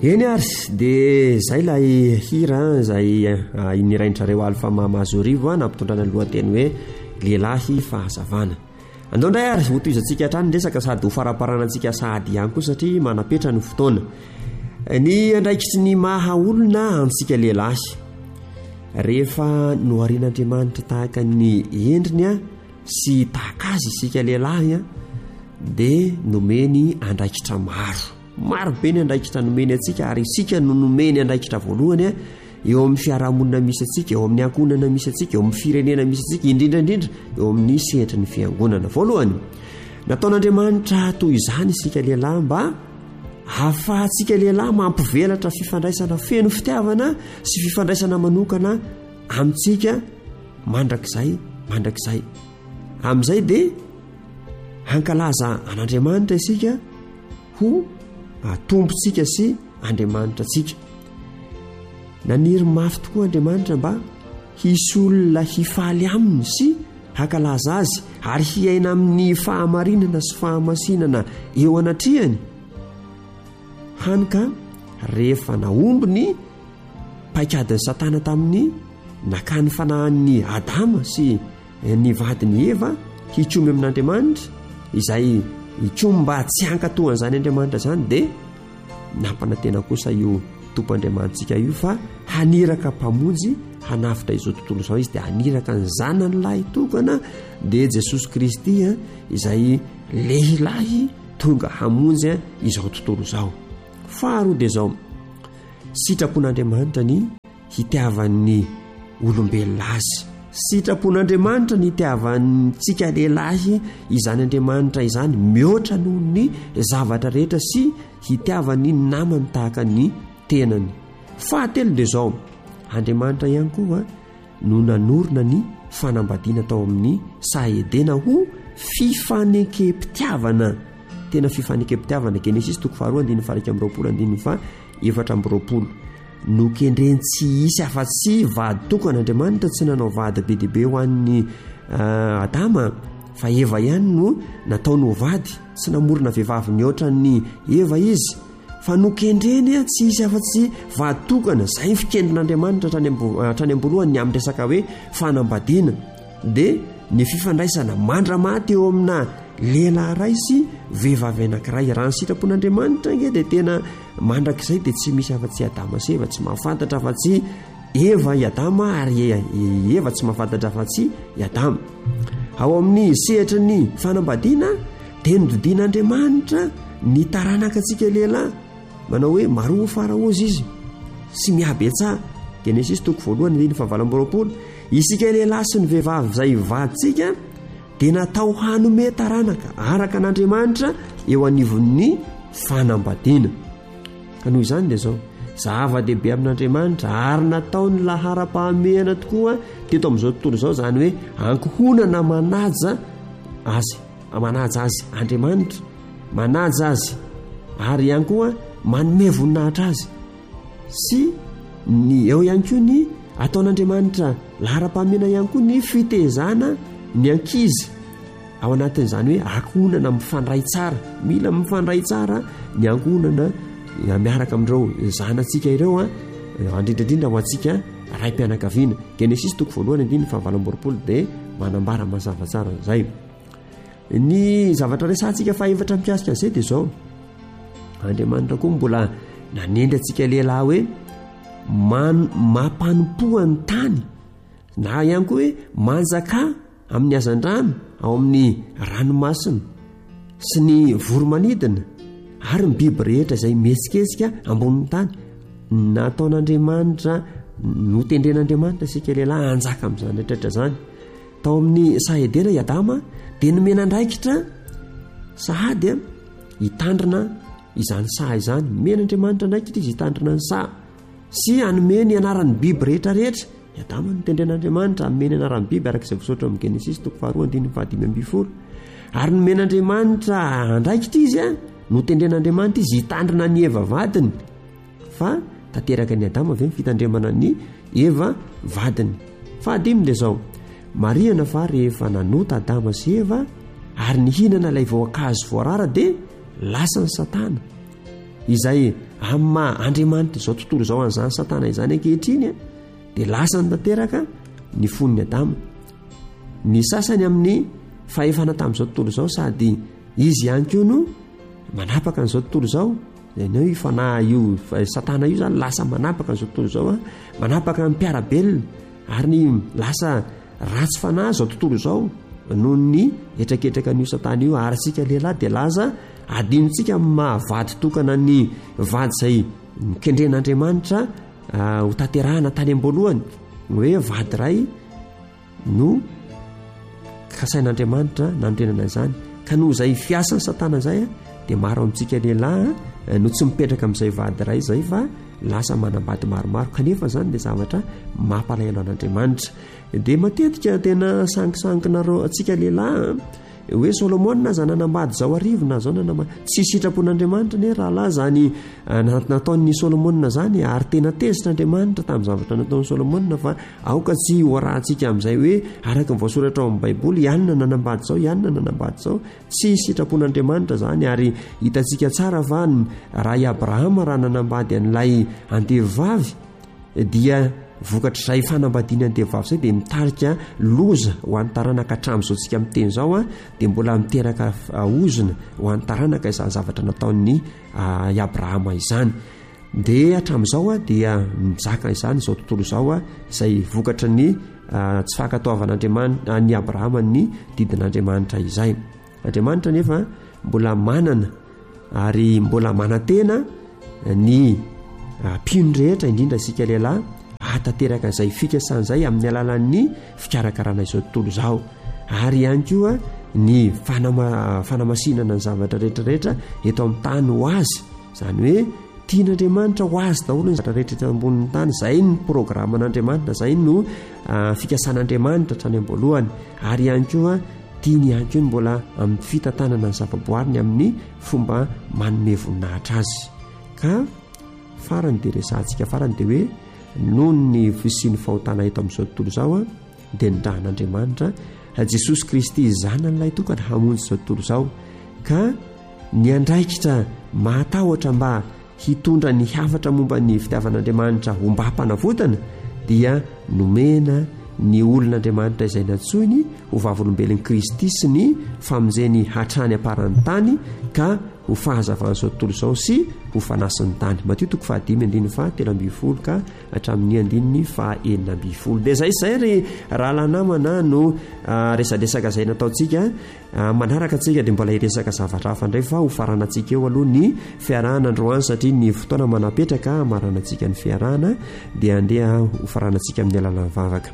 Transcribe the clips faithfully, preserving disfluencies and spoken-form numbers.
eny ary dia zay lay hira zay niraindrareo alfa mamazorivo nampitondrana lohateny hoe lehilahy fahazavana. Andao ndray ary ho toizantsika hatrany resaka sady ho faraparanantsika sady ihany koa satria manapetra ny fotoana. Ny andraikitsy ny maha olona antsika lehilahy rehefa noharian'Andriamanitra tahaka ny endriny a sy tahaka azy isika lehilahy a dia nomeny andraikitra maro maro be ny andraikitra nomeny atsika ary isika no nomeny andraikitra voalohany a eo amin'ny fiarahamonina misy atsika, eo amin'ny ankonana misy atsika, eo amin'ny firenena misy atsika, indrindra indrindra eo amin'ny sehatra ny fiangonana. Voalohany nataon'Andriamanitra toy izany isika lehilahy mba hahafahantsika lehilahy mampivelatra fifandraisana feno fitiavana sy fifandraisana manokana amintsika mandrakizay mandrakizay. Amin'izay dia hankalaza an'Andriamanitra isika ho tompontsika sy Andriamanitra tsika. Naniry mafy tokoa Andriamanitra mba hisy olona hifaly aminy sy hankalaza azy ary hiaina amin'ny fahamarinana sy fahamasinana eo anatrihany. Hany ka rehefa naomby ny paikadin'ny Satana tamin'ny nakany fanahan'ny Adama sy ny vadiny Eva hitsomy amin'Andriamanitra, izay hitsomy mba tsy hankatohan'izany Andriamanitra zany, dia nampanantena kosa io tompo Andriamanitsika io fa haniraka mpamonjy hanafitra izao tontolo izao izy, dia haniraka ny zanany lahy tokana dia Jesosy Kristy a izay lehilahy tonga hamonjy izao tontolo izao. Faharoa dia izao, sitrapon'Andriamanitra ny hitiavan'ny olombelona azy, sitrapon'Andriamanitra ny hitiavantsika lehilahy izany Andriamanitra izany mihoatra noho ny zavatra rehetra sy hitiavany namany tahaka ny tenany. Fahatelo dia izao, Andriamanitra ihany koa no nanorina ny fanambadiana tao amin'ny sahedena ho fifanekem-pitiavana, tena fifanekem-pitiavana. Genesis toko faharoa andiny farika amby roapolo andiny fa efatra amby roapolo. Nokendreny tsy hisy afa-tsy vady tokan'Andriamanitra, tsy nanao vady be dia be ho an'ny uh, Adama, fa Eva ihany no nataony ho vady, tsy namorona vehivavy mihoatra ny Eva izy, fa nokendreny tsy hisy afa-tsy vady tokana. Zay fikendrin'Andriamanitra hatrany am-boalohany amin'ny resaka hoe fanambadiana, dia ny fifandraisana mandramaty eo amina lehilahy ray sy vehivavy anankiray. Raha ny sitrapon'Andriamanitra nge dia tena mandrakizay, dia tsy misy afa-tsy Adama sy Eva tsy mahafantatra afa-tsy Eva i Adama, ary Eva tsy mahafantatra afa-tsy i Adama. Ao amin'ny sehatra ny fanambadiana dia nodidin'Andriamanitra ny taranaka antsika lehilahy, manao hoe maroa faraozy izy sy mihabetsah. Genesis toko voalohany andiny fahavalo amby roapolo. Isika lehilahy sy ny vehivavy izay vaditsika dia natao hanome taranaka araka an'Andriamanitra eo anivon'ny fanambadiana. Ka noho izany dia izao zava-dehibe amin'Andriamanitra ary nataony lahara-pahamehana tokoa teto amin'izao tontolo izao, zany hoe ankohonana manaja azy, manaja azy Andriamanitra, manaja azy ary ihany koa manome voninahitra azy, sy ny eo ihany koa ny ataon'Andriamanitra lahara-pahamehana ihany koa ny fitezana ny ankizy ao anatin'izany hoe ankohonana mifandray tsara. Mila mifandray tsara ny ankohonana miaraka amin'ireo zanantsika ireo a andrindrandrindra ho antsika raim-pianakaviana. Genesis toko voalohany andiny fahavalo amby roapolo dia manambara mazava tsara zay. Ny zavatra resantsika fahaefatra mikasika an'izay dia izao, Andriamanitra koa mbola nanendry antsika lehilahy hoe man- mampanompoa ny tany na ihany koa hoe manjaka amin'ny hazan-drano ao amin'ny ranomasina sy ny voromanidina ary ny biby rehetra izay mihetsiketsika ambonin'ny tany. Nataon'Andriamanitra, notendren'Andriamanitra isika lehilahy hanjaka amin'izany rehetrarehetra zany. Tao amin'ny sahedena i Adama dia nomena andraikitra sahady hitandrina izany saha izany. Men'Andriamanitra andraikitra izy hitandrina ny saha sy hanome ny anaran'ny biby rehetra rehetra. I Adama notendren'Andriamanitra ameny anaran'ny biby araka izay voasoratra amin'ny Genesis toko faharoa andiny fahadimy amby folo. Ary nomen'Andriamanitra andraikitra izy a notendren'Andriamanitra izy hitandrina ny Eva vadiny, fa tanteraka ny Adama avy ny fitandremana ny Eva vadiny. Fahadimy dia izao, marihana fa rehefa nanota Adama sy Eva ary nihinana ilay voankazo voarara dia lasa ny Satana. izay amin'ny Andriamanitra izao tontolo izao an'izany Satana izany ankehitriny dia lasa ny tanteraka ny foniny Adama. Ny sasany amin'ny fahefana tamin'izao tontolo izao sady izy ihany koa no manapaka n'izao tontolo izao. Nao io fanahy io Satana io zany lasa manapaka n'izao tontolo izao a, manapaka ny mpiarabelona ary ny lasa ratsy fanahy izao tontolo izao noho ny etraketraka n'io Satana io. Ary tsika lehilahy dia laza adinontsika mahavady tokana ny vady izay mikendren'Andriamanitra ho tanterahana tany am-boalohany hoe vady ray no kasain'Andriamanitra nandrenana izany. Ka noho izay fiasan'ny Satana izay a dia maro amintsika lehilahy no tsy mipetraka amin'izay vady ray izay fa lasa manambady maromaro. Kanefa izany dia zavatra mampalahelo an'Andriamanitra. Dia matetika tena sangisanginareo atsika lehilahy hoe Solomona zany nanambady zao arivona zao nanambady tsy sitrapon'Andriamanitra ne raha lahy zany nataon'ny Solomona zany ary tena tezitr'Andriamanitra tamin'ny zavatra nataon'ny Solomona fa aoka tsy hoarahantsika amin'izay hoe araka ny voasoratra ao amin'ny Baiboly ianona nanambady zao ianona nanambady zao tsy sitrapon'Andriamanitra zany. Ary hitantsika tsara fa raha i Abrahama raha nanambady an'ilay antevovavy dia vokatra izay fanambadiany antevovavy izay dia mitarika loza ho an'ny taranaka hatramin'izao tsika miteny izao a dia mbola miteraka ozona ho an'ny taranaka izany zavatra nataon'ny i Abrahama izany. Dia hatramin'izao a dia mizaka izany izao tontolo izao a izay vokatra ny tsy fankatoavan'Andriamanitra ny Abrahama ny didin'Andriamanitra izay. Andriamanitra nefa mbola manana ary mbola manantena ny mpiony rehetra indrindra isika lehilahy hatateraka izay fikasana izay amin'ny alalan'ny fikarakarana izao tontolo izao. Ary ihany koa ny fanama, fanamasinana ny zavatra rehetrarehetra eto amin'ny tany ho azy, izany hoe tian'Andriamanitra ho azy daholo ny zavatra rehetra eto ambonin'ny tany. Izay ny programan'Andriamanitra, izay no uh, fikasan'Andriamanitra hatrany am-boalohany. Ary ihany koa tiany ihany koa mbola amin'ny fitantanana ny zavaboariny amin'ny fomba manome voninahitra azy. Ka farany dia resantsika farany dia hoe noho ny fisian'ny fahotana eto amin'izao tontolo izao a dia nindrahan'Andriamanitra Jesosy Kristy zanan'ilay tokana hamonjy izao tontolo izao. Ka ny andraikitra mahatahotra mba hitondra ny hafatra momba ny fitiavan'Andriamanitra ho mba hampanavotana dia nomena ny olon'Andriamanitra izay natsoiny ho vavolombelon'i Kristy sy ny famonjeny hatrany aparan'ny tany ka ho fahazavan'izao tontolo izao sy ho fanasin'ny tany. Matio toko fahadimy andininy faha telo ambin'ny folo ka hatramin'ny andininy faha enina ambin'ny folo. Dia izay izay ry raha lanamana no uh, resadresaka izay nataontsika uh, manaraka antsika dia mbola hiresaka zavatra hafa indray fa ho faranantsika eo aloha ny fiarahana androany satria ny fotoana manapetraka maranantsika ny fiarahana dia andeha ho faranantsika amin'ny alalan'ny vavaka.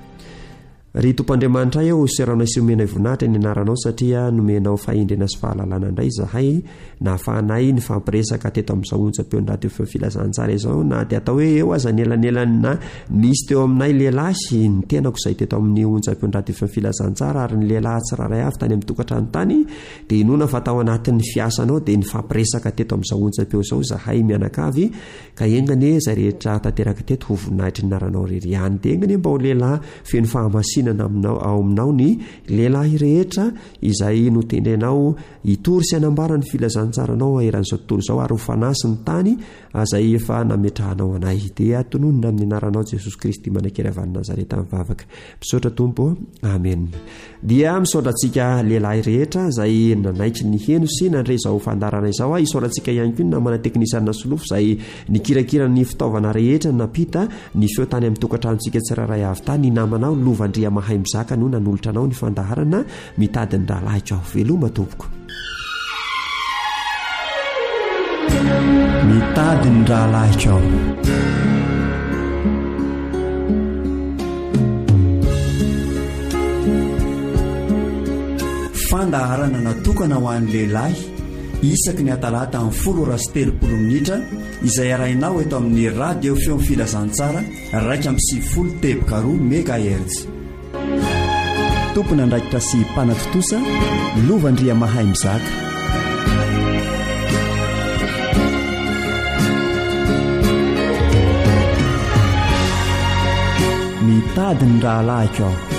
Ry tompoandriamanitra eo serana sy omena voninahitra ny anaranao satria nomenao fahindrena sy fahalalana indray zahay nahafahanay ny fampiresaka teto amin'izao onjam-peon'ny radio feo filazantsara izao na dia atao hoe eo aza nelanelany na nisy teo aminay lehilahy ny tenako izay teto amin'ny onjam-peon'ny radio feo filazantsara ary ny lehilahy tsiraray avy tany amin'ny tokantrano tany dia inona fa tao anatin'ny fiasanao dia ny fampiresaka teto amin'izao onjam-peo izao zahay mianakavy ka engane izay rehetra tanteraka teto ho voninahitra ny anaranao ririany dia engane mba ho lehilahy feno fahamasina aminao ao aminao ny lehilahy rehetra izay no tendrenao hitory sy anambara ny filazantsaranao eran'izao tontolo izao ary ho fanasy ny tany izay efa nametrahanao anay dia tononona amin'ny anaranao Jesosy Kristy manakera avy Nazareta mivavaka misaotra tompo amen. Dia misaotrantsika lehilahy rehetra izay nanaitry ny heno sy nandre izao fandarana izao a isaotrantsika ihany koa namana teknisianina solofo izay nikirakira ny fitaovana rehetra napita ny feo tany amin'ny tokantranontsika tsiraray avy tany namanao lovandria mahay mizaka no nanolotra anao ny fandaharana mitady ny rahalahyka aho veloma tompoko mitady ny rahalahyka aho. Fandaharana natokana ho an'ny lehilahy isaky ny atalata amin'ny folo rasy telopolo minitra izay arahinao eto amin'ny radio feo filazantsara raika amby sivifolo teboka roa megahertz. Tompony andraikitra sy mpanatotosa lovandria mahay mizaka. Mitady ny rahalahyka aho.